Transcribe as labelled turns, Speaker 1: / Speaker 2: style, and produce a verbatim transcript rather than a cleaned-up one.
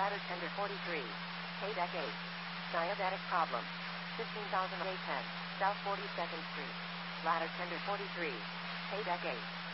Speaker 1: Ladder tender forty-three. Pay deck eight. Diabetic problem. fifteen thousand eight ten. South forty-second Street. Ladder tender forty-three. Pay deck eight.